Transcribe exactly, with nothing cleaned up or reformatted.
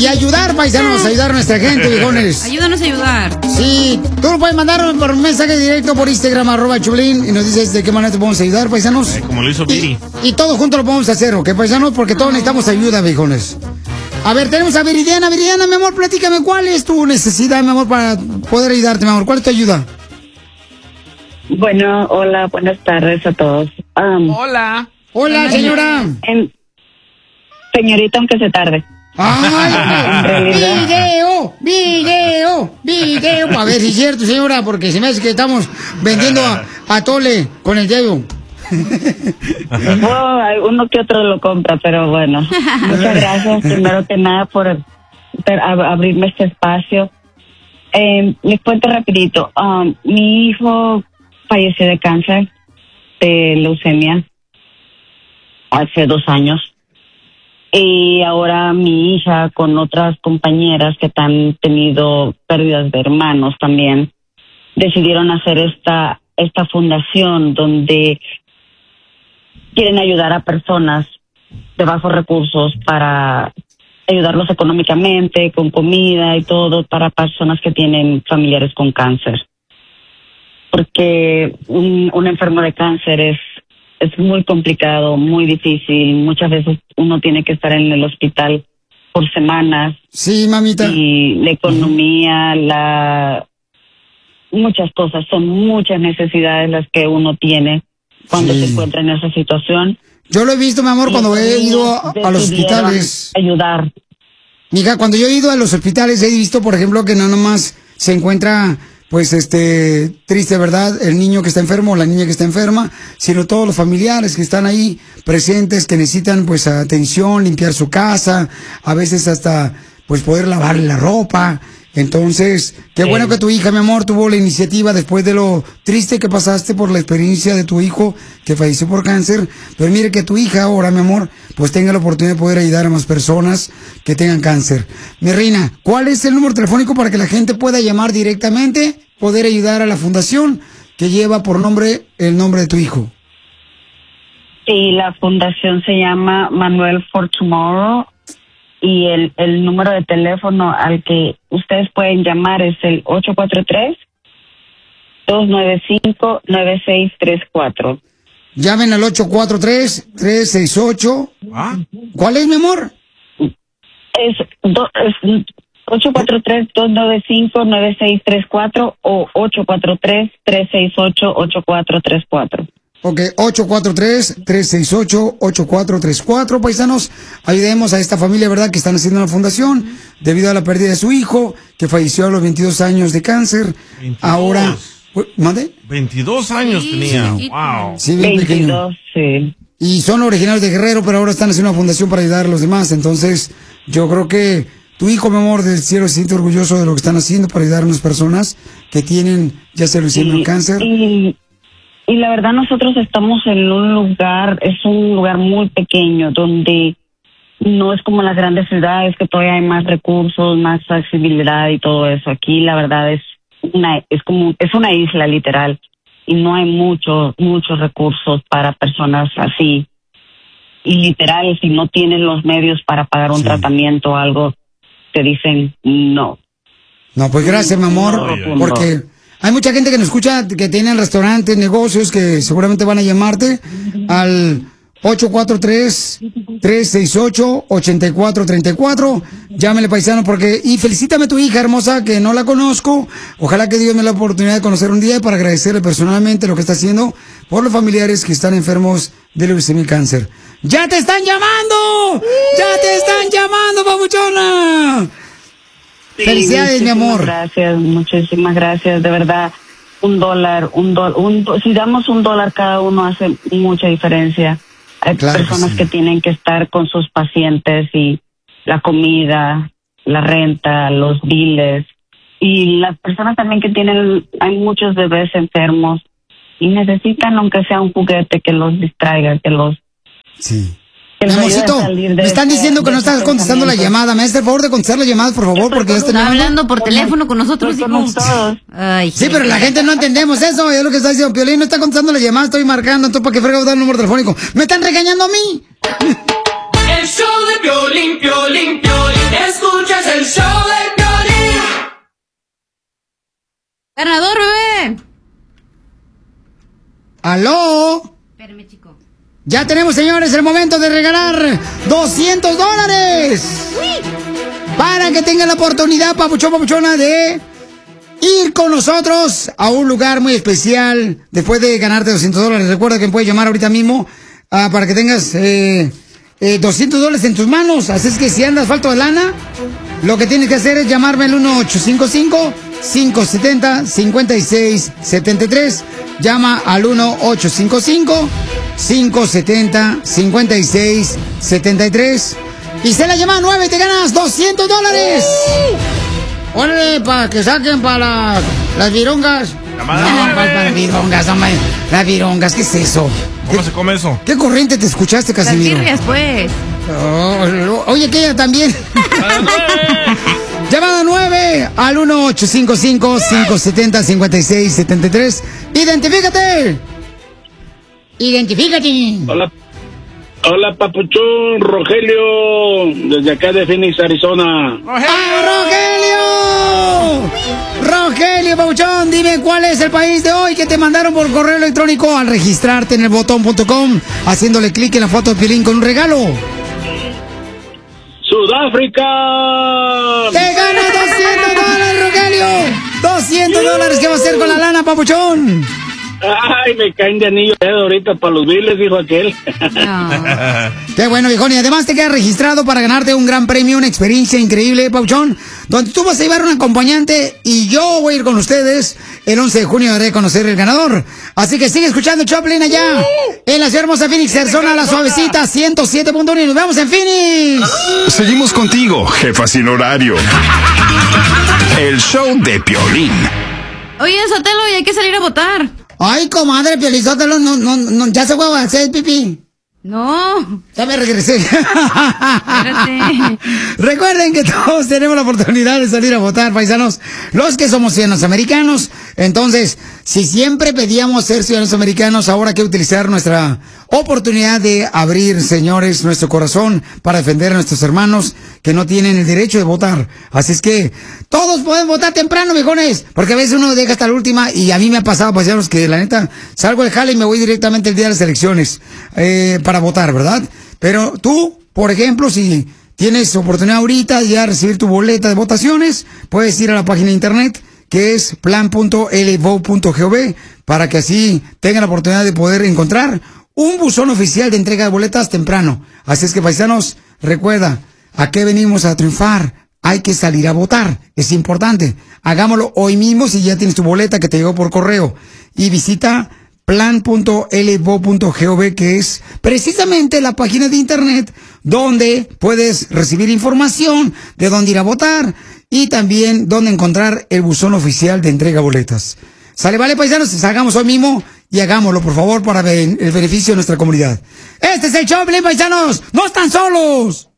Y ayudar, paisanos, ayudar a nuestra gente, viejones. Ayúdanos a ayudar. Sí, tú lo puedes mandar por mensaje directo por Instagram, arroba Chulín, y nos dices de qué manera te podemos ayudar, paisanos. Eh, como lo hizo Viri. Y, y todos juntos lo podemos hacer, ¿ok, paisanos? Porque todos necesitamos ayuda, viejones. A ver, tenemos a Viridiana. Viridiana, mi amor, platícame, ¿cuál es tu necesidad, mi amor, para poder ayudarte, mi amor? ¿Cuál es tu ayuda? Bueno, hola, buenas tardes a todos. Um, hola. Hola, señora. En, señorita, aunque se tarde. ¡Ay! En realidad. ¡Video! ¡Video! ¡Video! A ver si es cierto, señora, porque se me hace que estamos vendiendo a, a Tole con el dedo. Oh, uno que otro lo compra, pero bueno. Muchas gracias, primero que nada, por, por abrirme este espacio. Eh, les cuento rapidito. Um, mi hijo falleció de cáncer, de leucemia, hace dos años. Y ahora mi hija con otras compañeras que han tenido pérdidas de hermanos también decidieron hacer esta esta fundación donde quieren ayudar a personas de bajos recursos para ayudarlos económicamente, con comida y todo, para personas que tienen familiares con cáncer. Porque un, un enfermo de cáncer es es muy complicado, muy difícil. Muchas veces uno tiene que estar en el hospital por semanas. Sí, mamita. Y la economía, la muchas cosas, son muchas necesidades las que uno tiene cuando sí. se encuentra en esa situación. Yo lo he visto, mi amor, cuando he ido a, a los hospitales. Ayudar. Mija, cuando yo he ido a los hospitales he visto, por ejemplo, que no nomás se encuentra, pues, este, triste, ¿verdad? El niño que está enfermo o la niña que está enferma, sino todos los familiares que están ahí presentes, que necesitan, pues, atención, limpiar su casa, a veces hasta, pues, poder lavarle la ropa. Entonces, qué sí. bueno que tu hija, mi amor, tuvo la iniciativa después de lo triste que pasaste por la experiencia de tu hijo que falleció por cáncer. Pero mire que tu hija ahora, mi amor, pues tenga la oportunidad de poder ayudar a más personas que tengan cáncer. Mi reina, ¿cuál es el número telefónico para que la gente pueda llamar directamente, poder ayudar a la fundación que lleva por nombre el nombre de tu hijo? Sí, la fundación se llama Manuel for Tomorrow. Y el, el número de teléfono al que ustedes pueden llamar es el ocho cuatro tres, dos nueve cinco, nueve seis tres cuatro. Llamen al ocho cuatro tres, tres seis ocho. ¿Ah? ¿Cuál es, mi amor? Es, do, es ocho cuatro tres, dos nueve cinco, nueve seis tres cuatro o ocho cuatro tres, tres seis ocho, ocho cuatro tres cuatro. Ok, ocho cuatro tres, tres seis ocho, ocho cuatro tres cuatro, paisanos. Ayudemos a esta familia, ¿verdad?, que están haciendo una fundación debido a la pérdida de su hijo, que falleció a los veintidós años de cáncer. veintidós. Ahora, ¿mande? veintidós años sí, tenía, sí. wow. Sí, bien veintidós, pequeño. sí. Y son originarios de Guerrero, pero ahora están haciendo una fundación para ayudar a los demás. Entonces, yo creo que tu hijo, mi amor, del cielo, se siente orgulloso de lo que están haciendo para ayudar a unas personas que tienen, ya se lo hicieron el cáncer. Y... Y la verdad nosotros estamos en un lugar, es un lugar muy pequeño, donde no es como en las grandes ciudades que todavía hay más recursos, más accesibilidad y todo eso. Aquí la verdad es una, es como, es una isla literal y no hay muchos, muchos recursos para personas así. Y literal, si no tienen los medios para pagar un sí. tratamiento o algo, te dicen no. No, pues gracias, mi amor, no, porque... Hay mucha gente que nos escucha, que tienen restaurantes, negocios, que seguramente van a llamarte al ocho cuatro tres, tres seis ocho, ocho cuatro tres cuatro. Llámele, paisano, porque... Y felicítame a tu hija hermosa, que no la conozco. Ojalá que Dios me dé la oportunidad de conocer un día para agradecerle personalmente lo que está haciendo por los familiares que están enfermos de leucemia y cáncer. ¡Ya te están llamando! ¡Ya te están llamando, papuchona! Sí, felicidades, mi amor. Gracias, muchísimas gracias, de verdad. Un dólar, un dólar, un, si damos un dólar cada uno hace mucha diferencia. Hay claro personas que, sí. que tienen que estar con sus pacientes y la comida, la renta, los biles. Y las personas también que tienen, hay muchos bebés enfermos y necesitan aunque sea un juguete que los distraiga, que los... Sí. Mi amorcito, me están diciendo que no estás contestando la llamada. Me haces el favor de contestar la llamada, por favor, porque ya está hablando por teléfono con nosotros, hijos. Ay, sí, pero la gente no entendemos eso. Es lo que está diciendo Piolín. No está contestando la llamada, estoy marcando. Entonces, ¿para qué frega dar el número telefónico? ¡Me están regañando a mí! El show de Piolín, Piolín, Piolín. Escuchas ¡Aló! Espérame, chico. Ya tenemos, señores, el momento de regalar doscientos dólares. Para que tengan la oportunidad, papuchón, papuchona, de ir con nosotros a un lugar muy especial después de ganarte doscientos dólares. Recuerda que me puedes llamar ahorita mismo uh, para que tengas eh, eh, doscientos dólares en tus manos. Así es que si andas falto de lana, lo que tienes que hacer es llamarme al uno ocho cinco cinco, cinco siete cero, cinco seis siete tres. Llama al uno ocho cinco cinco, cinco siete cero, cinco seis siete tres. Y se la llama nueve y te ganas doscientos dólares. Uh. Órale, para que saquen para la, las virongas. No, para, para las virongas, hombre. Las virongas, ¿qué es eso? ¿Cómo ¿Qué, se come eso? ¿Qué corriente te escuchaste, Casimiro? Las birrias, pues. Oh, oye, que ella también. Llamada nueve al uno ocho cinco cinco, cinco siete cero, cinco seis siete tres. ¡Identifícate! ¡Identifícate! Hola. Hola, papuchón, Rogelio, desde acá de Phoenix, Arizona. ¡Ah, Rogelio! Rogelio, papuchón, dime cuál es el país de hoy que te mandaron por correo electrónico al registrarte en el botón punto com, haciéndole clic en la foto de Piolín con un regalo. ¡Sudáfrica! ¡Te ganas doscientos dólares, Rogelio! ¡doscientos dólares! ¿Qué va a hacer con la lana, papuchón? Ay, me caen de anillo ahorita para los biles, dijo aquel. No. Qué bueno, viejón. Y además te quedas registrado para ganarte un gran premio, una experiencia increíble, Pauchón, donde tú vas a llevar un acompañante y yo voy a ir con ustedes. El once de junio haré conocer el ganador. Así que sigue escuchando Choplin allá en la ciudad hermosa Phoenix, Arizona, la suavecita ciento siete punto uno. Y nos vemos en Phoenix. Seguimos contigo, jefa sin horario. El show de Piolín. Oye, Sotelo, y hay que salir a votar. Ay, comadre, Piolizótelo, no, no, no, ya se fue a hacer pipí. No. Ya me regresé. Recuerden que todos tenemos la oportunidad de salir a votar, paisanos. Los que somos ciudadanos americanos. Entonces, si siempre pedíamos ser ciudadanos americanos, ahora hay que utilizar nuestra oportunidad de abrir, señores, nuestro corazón para defender a nuestros hermanos que no tienen el derecho de votar. Así es que todos pueden votar temprano, viejones, porque a veces uno deja hasta la última, y a mí me ha pasado, paisanos, que la neta salgo del jale y me voy directamente el día de las elecciones eh, para votar, ¿verdad? Pero tú, por ejemplo, si tienes oportunidad ahorita de ya recibir tu boleta de votaciones, puedes ir a la página de internet que es plan punto l vote punto gov para que así tengan la oportunidad de poder encontrar un buzón oficial de entrega de boletas temprano. Así es que, paisanos, recuerda, ¿a qué venimos a triunfar? Hay que salir a votar, es importante. Hagámoslo hoy mismo si ya tienes tu boleta que te llegó por correo. Y visita plan punto l vote punto gov, que es precisamente la página de internet donde puedes recibir información de dónde ir a votar y también dónde encontrar el buzón oficial de entrega de boletas. Sale, vale, paisanos, salgamos hoy mismo y hagámoslo, por favor, para el beneficio de nuestra comunidad. Este es el Choplin, paisanos, no están solos.